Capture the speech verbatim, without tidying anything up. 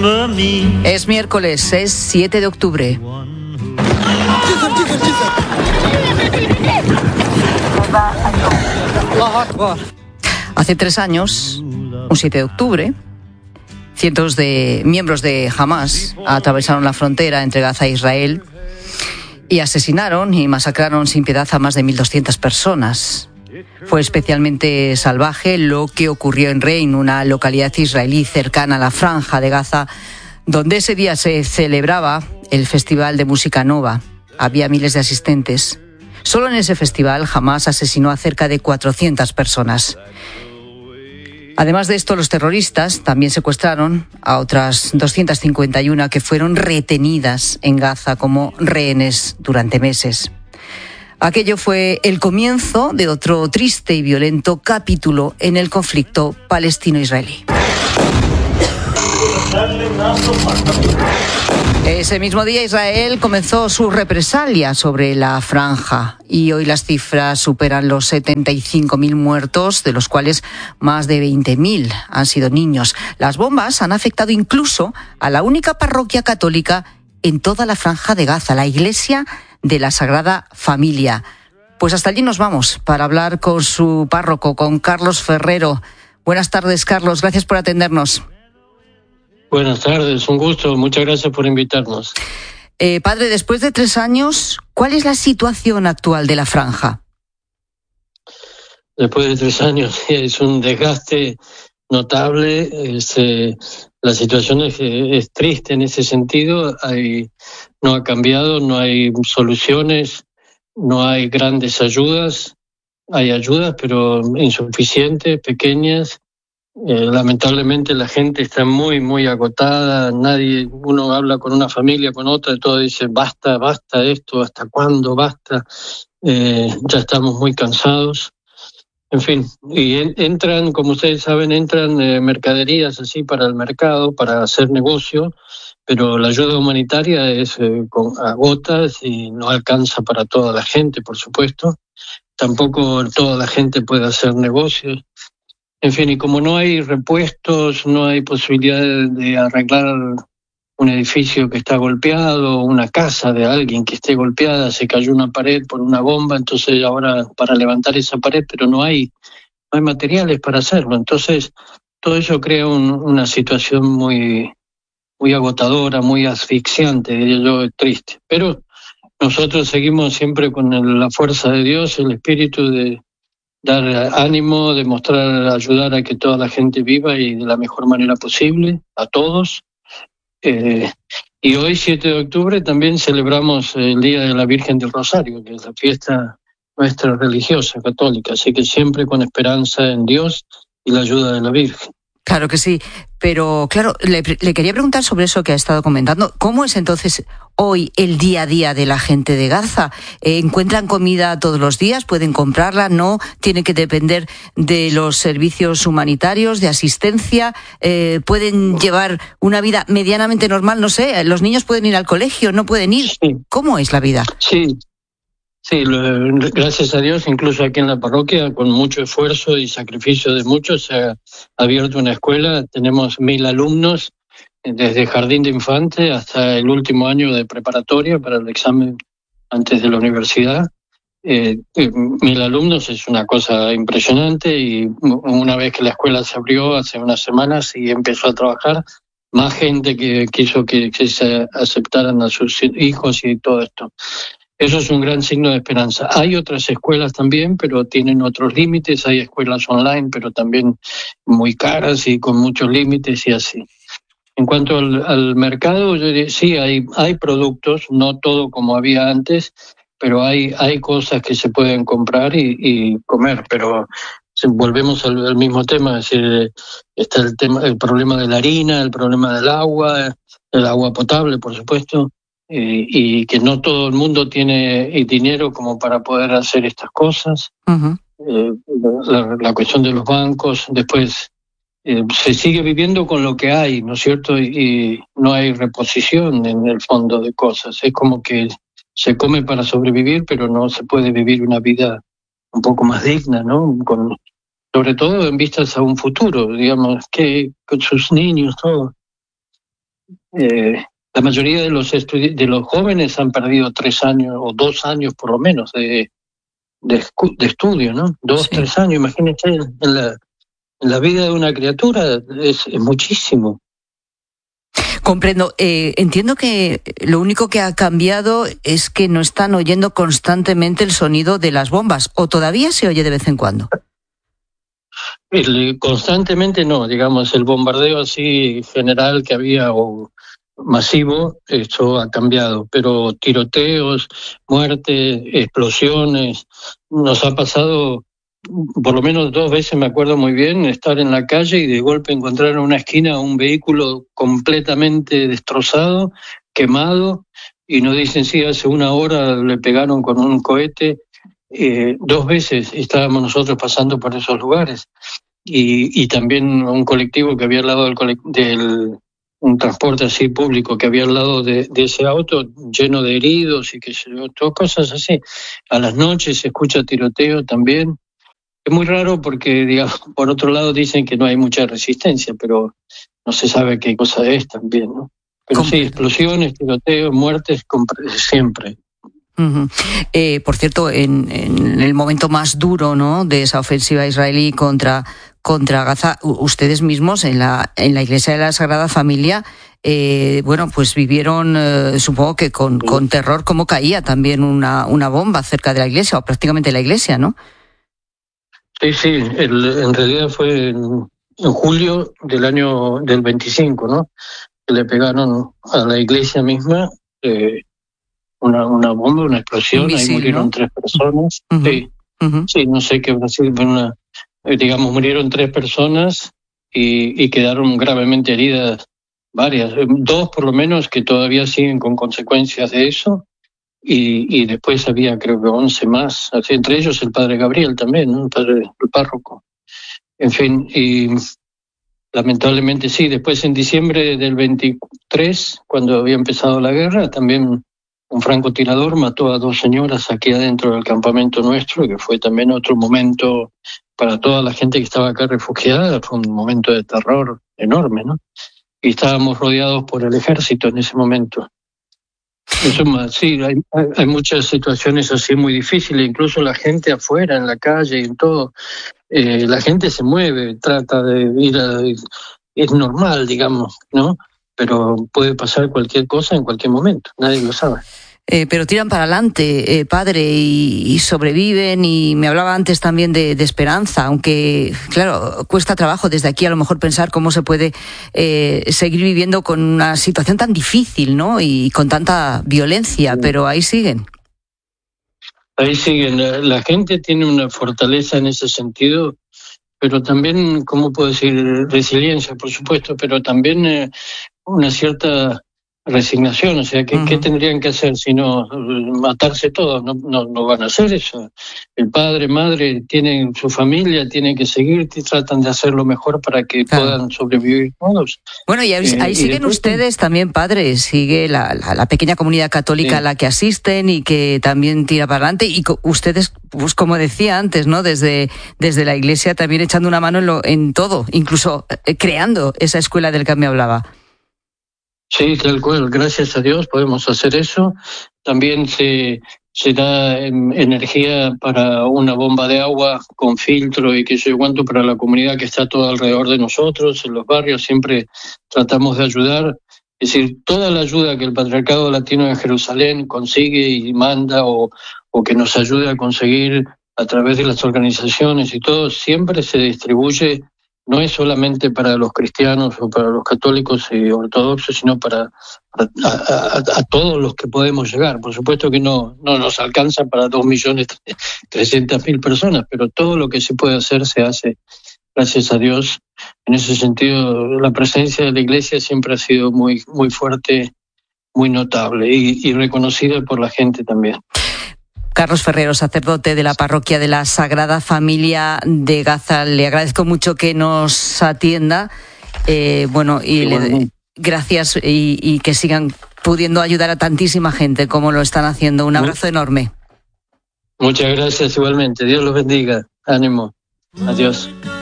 Es miércoles, es siete de octubre. Hace tres años, un siete de octubre, cientos de miembros de Hamás atravesaron la frontera entre Gaza e Israel y asesinaron y masacraron sin piedad a más de mil doscientas personas. Fue especialmente salvaje lo que ocurrió en Rein, una localidad israelí cercana a la Franja de Gaza, donde ese día se celebraba el Festival de Música Nova. Había miles de asistentes. Solo en ese festival Hamás asesinó a cerca de cuatrocientas personas. Además de esto, los terroristas también secuestraron a otras doscientas cincuenta y una que fueron retenidas en Gaza como rehenes durante meses. Aquello fue el comienzo de otro triste y violento capítulo en el conflicto palestino-israelí. Ese mismo día Israel comenzó su represalia sobre la franja y hoy las cifras superan los setenta y cinco mil muertos, de los cuales más de veinte mil han sido niños. Las bombas han afectado incluso a la única parroquia católica en toda la franja de Gaza, la Iglesia de la Sagrada Familia. Pues hasta allí nos vamos para hablar con su párroco, con Carlos Ferrero. Buenas tardes, Carlos, gracias por atendernos. Buenas tardes, un gusto, muchas gracias por invitarnos. Eh, padre, después de tres años, ¿cuál es la situación actual de la franja? Después de tres años es un desgaste notable, es, eh, la situación es, es triste en ese sentido, hay, no ha cambiado, no hay soluciones, no hay grandes ayudas, hay ayudas pero insuficientes, pequeñas. Eh, lamentablemente la gente está muy, muy agotada, nadie, uno habla con una familia, con otra, y todo dice basta, basta esto, ¿hasta cuándo? Basta, eh, ya estamos muy cansados. En fin, y en, entran, como ustedes saben, entran eh, mercaderías así para el mercado, para hacer negocio, pero la ayuda humanitaria es eh, con, a gotas y no alcanza para toda la gente, por supuesto. Tampoco toda la gente puede hacer negocios. En fin, y como no hay repuestos, no hay posibilidad de arreglar un edificio que está golpeado, una casa de alguien que esté golpeada, se cayó una pared por una bomba, entonces ahora para levantar esa pared, pero no hay, no hay materiales para hacerlo. Entonces, todo eso crea un, una situación muy, muy agotadora, muy asfixiante, diría yo, triste. Pero nosotros seguimos siempre con el, la fuerza de Dios, el espíritu de dar ánimo, demostrar, ayudar a que toda la gente viva y de la mejor manera posible, a todos. Eh, y hoy, siete de octubre, también celebramos el Día de la Virgen del Rosario, que es la fiesta nuestra religiosa, católica, así que siempre con esperanza en Dios y la ayuda de la Virgen. Claro que sí, pero claro, le, le quería preguntar sobre eso que ha estado comentando. ¿Cómo es entonces hoy el día a día de la gente de Gaza? Eh, ¿Encuentran comida todos los días? ¿Pueden comprarla? ¿No? ¿Tienen que depender de los servicios humanitarios, de asistencia? Eh, ¿Pueden llevar una vida medianamente normal? No sé, los niños pueden ir al colegio, no pueden ir. Sí. ¿Cómo es la vida? Sí. Sí, lo, gracias a Dios, incluso aquí en la parroquia, con mucho esfuerzo y sacrificio de muchos, se ha abierto una escuela. Tenemos mil alumnos, desde jardín de infante hasta el último año de preparatoria para el examen antes de la universidad. Eh, mil alumnos es una cosa impresionante y una vez que la escuela se abrió hace unas semanas y empezó a trabajar, más gente que quiso que, que se aceptaran a sus hijos y todo esto. Eso es un gran signo de esperanza. Hay otras escuelas también, pero tienen otros límites. Hay escuelas online, pero también muy caras y con muchos límites y así. En cuanto al, al mercado, yo diría, sí, hay, hay productos, no todo como había antes, pero hay, hay cosas que se pueden comprar y, y comer. Pero volvemos al, al mismo tema, es decir, está el tema, el problema de la harina, el problema del agua, el agua potable, por supuesto. Eh, y que no todo el mundo tiene dinero como para poder hacer estas cosas. Uh-huh. Eh, la, la cuestión de los bancos, después eh, se sigue viviendo con lo que hay, ¿no es cierto? Y, y no hay reposición en el fondo de cosas. Es como que se come para sobrevivir, pero no se puede vivir una vida un poco más digna, ¿no? Con, sobre todo en vistas a un futuro, digamos, que con sus niños, todo. eh, la mayoría de los estudi- de los jóvenes han perdido tres años o dos años por lo menos de, de, escu- de estudio, ¿no? Dos, Sí. tres años, imagínense, en la, en la vida de una criatura es, es muchísimo. Comprendo. Eh, entiendo que lo único que ha cambiado es que no están oyendo constantemente el sonido de las bombas, o todavía se oye de vez en cuando. El, constantemente no, digamos, el bombardeo así general que había o masivo, eso ha cambiado, pero tiroteos, muertes, explosiones, nos ha pasado por lo menos dos veces, me acuerdo muy bien, estar en la calle y de golpe encontrar en una esquina un vehículo completamente destrozado, quemado, y nos dicen, sí, hace una hora le pegaron con un cohete. Eh, dos veces estábamos nosotros pasando por esos lugares. Y, y también un colectivo que había al lado del, colect- del un transporte así público que había al lado de, de ese auto lleno de heridos y que se- todas cosas así. A las noches se escucha tiroteo también. Es muy raro porque, digamos, por otro lado dicen que no hay mucha resistencia, pero no se sabe qué cosa es también, ¿no? Pero sí, Comprendo. explosiones, tiroteos, muertes, compre- siempre. Ujú. Eh, por cierto, en, en el momento más duro, ¿no?, de esa ofensiva israelí contra, contra Gaza, u- ustedes mismos en la, en la Iglesia de la Sagrada Familia, eh, bueno, pues vivieron, eh, supongo que con, con terror, cómo caía también una, una bomba cerca de la iglesia, o prácticamente la iglesia, ¿no? Sí, sí, el, en realidad fue en, en julio del año del veinticinco, ¿no? Que le pegaron a la iglesia misma eh, una, una bomba, una Un explosión, ahí misil, murieron ¿no? tres personas. Ujú, Sí, ujú. sí, no sé qué Brasil, pero una, eh, digamos, murieron tres personas y, y quedaron gravemente heridas varias, eh, dos por lo menos que todavía siguen con consecuencias de eso. Y, y después había creo que once más, así, entre ellos el padre Gabriel también, ¿no? El padre, el párroco. En fin, y lamentablemente sí, después en diciembre del veintitrés, cuando había empezado la guerra, también un francotirador mató a dos señoras aquí adentro del campamento nuestro, que fue también otro momento para toda la gente que estaba acá refugiada, fue un momento de terror enorme, ¿no? Y estábamos rodeados por el ejército en ese momento. En suma, sí, hay, hay, hay muchas situaciones así muy difíciles, incluso la gente afuera, en la calle y en todo. Eh, la gente se mueve, trata de ir a... Es normal, digamos, ¿no? Pero puede pasar cualquier cosa en cualquier momento, nadie lo sabe. Eh, pero tiran para adelante, eh, padre, y, y sobreviven. Y me hablaba antes también de, de esperanza, aunque, claro, cuesta trabajo desde aquí a lo mejor pensar cómo se puede eh, seguir viviendo con una situación tan difícil, ¿no?, y con tanta violencia, pero ahí siguen. Ahí siguen, la, la gente tiene una fortaleza en ese sentido, pero también, ¿cómo puedo decir? Resiliencia, por supuesto, pero también eh, una cierta resignación, o sea, ¿qué, Uh-huh. ¿qué tendrían que hacer si no matarse todos? No, no, no van a hacer eso. El padre, madre, tienen su familia, tienen que seguir, tratan de hacer lo mejor para que Claro. puedan sobrevivir todos. Bueno, y ahí, Eh, ahí y siguen después, ustedes también, padre, sigue la, la, la pequeña comunidad católica sí. a la que asisten y que también tira para adelante, y co- ustedes, pues como decía antes, ¿no?, desde, desde la iglesia también echando una mano en, lo, en todo, incluso eh, creando esa escuela del que me hablaba. Sí, tal cual, gracias a Dios podemos hacer eso. También se, se da em, energía para una bomba de agua con filtro y qué sé yo cuánto para la comunidad que está todo alrededor de nosotros, en los barrios, siempre tratamos de ayudar. Es decir, toda la ayuda que el Patriarcado Latino de Jerusalén consigue y manda o, o que nos ayude a conseguir a través de las organizaciones y todo, siempre se distribuye. No es solamente para los cristianos o para los católicos y ortodoxos, sino para, para a, a, a todos los que podemos llegar. Por supuesto que no, no nos alcanza para dos millones trescientas mil personas, pero todo lo que se puede hacer se hace, gracias a Dios. En ese sentido, la presencia de la Iglesia siempre ha sido muy, muy fuerte, muy notable y, y reconocida por la gente también. Carlos Ferrero, sacerdote de la parroquia de la Sagrada Familia de Gaza, le agradezco mucho que nos atienda. Eh, bueno, y le, gracias y, y que sigan pudiendo ayudar a tantísima gente como lo están haciendo. Un abrazo enorme. Muchas gracias igualmente. Dios los bendiga. Ánimo. Adiós.